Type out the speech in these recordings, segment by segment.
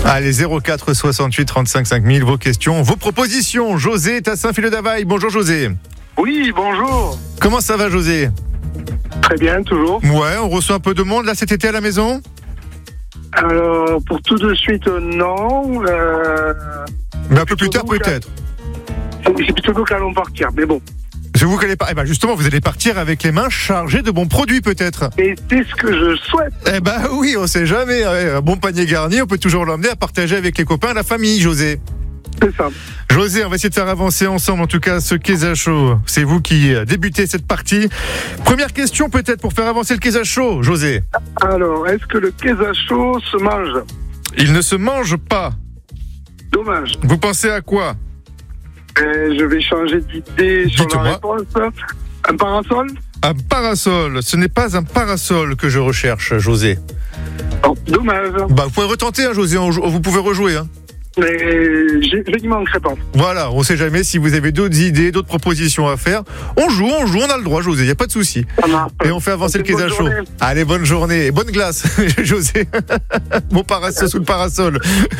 Allez, 04 68 35 5000, vos questions, vos propositions. José est à Saint-Phileu-d'Availle. Bonjour José. Oui, bonjour. Comment ça va José? Très bien, toujours. Ouais, on reçoit un peu de monde là cet été à la maison? Alors, pour tout de suite, non. Mais un peu plus tard peut-être. C'est plutôt nous qui allons partir, mais bon. C'est vous qui allez partir. Justement, vous allez partir avec les mains chargées de bons produits peut-être. Et c'est ce que je souhaite. Oui, on sait jamais. Un bon panier garni, on peut toujours l'emmener à partager avec les copains, la famille, José. C'est ça. José, on va essayer de faire avancer ensemble, en tout cas, ce Keza Show. C'est vous qui débutez cette partie. Première question, peut-être, pour faire avancer le Keza Show, José. Alors, est-ce que le Keza Show se mange? Il ne se mange pas. Dommage. Vous pensez à quoi? Je vais changer d'idée sur Dites-moi. la réponse. Un parasol? Un parasol. Ce n'est pas un parasol que je recherche, José. Oh, dommage. Vous pouvez retenter, José. Vous pouvez rejouer. Mais je n'y manquerai pas. Voilà, on ne sait jamais si vous avez d'autres idées, d'autres propositions à faire. On joue, on a le droit, José, il n'y a pas de souci. Et on fait avancer le Keza Show. Allez, bonne journée, bonne glace, José. Bon parasol sous le parasol.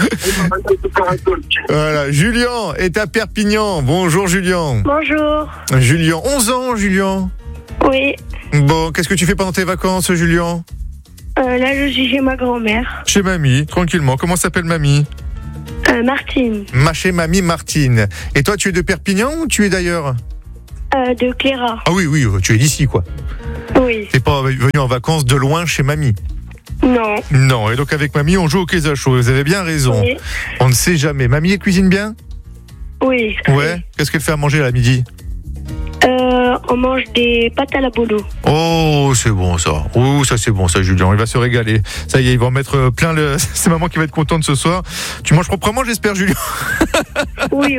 Voilà, Julien est à Perpignan. Bonjour Julien. Bonjour. Julien, 11 ans, Julien. Oui. Bon, qu'est-ce que tu fais pendant tes vacances, Julien? Là, je suis chez ma grand-mère. Chez mamie, tranquillement. Comment s'appelle mamie? Martine. Chez mamie Martine. Et toi, tu es de Perpignan ou tu es d'ailleurs? De Cléra. Ah oui, tu es d'ici, quoi. Oui. T'es pas venu en vacances de loin chez mamie? Non. Non, et donc avec mamie, on joue au Keza Show. Vous avez bien raison. Oui. On ne sait jamais. Mamie, elle cuisine bien? Oui. Ouais. Qu'est-ce qu'elle fait à manger à la midi? On mange des pâtes à la bolo. Oh, c'est bon ça. Oh, ça c'est bon ça, Julien. Il va se régaler. Ça y est, il va en mettre plein le... C'est maman qui va être contente ce soir. Tu manges proprement, j'espère, Julien? Oui.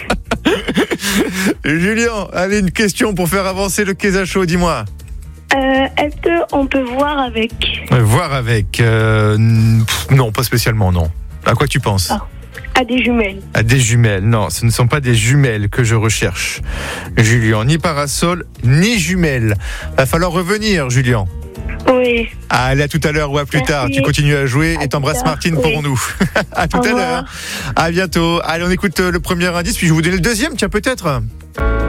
Julien, allez, une question pour faire avancer le Keza Show, dis-moi. Est-ce qu'on peut voir avec? Voir avec... non, pas spécialement, non. À quoi tu penses? À des jumelles. À des jumelles. Non, ce ne sont pas des jumelles que je recherche. Julien, ni parasol, ni jumelles. Va falloir revenir, Julien. Oui. Allez, à tout à l'heure ou à plus tard. Tu continues à jouer et t'embrasses Martine pour nous. À tout à l'heure. À bientôt. Allez, on écoute le premier indice, puis je vais vous donner le deuxième, tiens, peut-être.